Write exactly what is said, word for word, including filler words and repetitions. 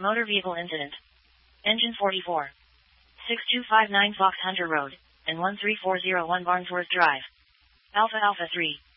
Motor vehicle incident. Engine forty-four. six two five nine Fox Hunter Road, and one three four zero one Barnsworth Drive. Alpha Alpha three.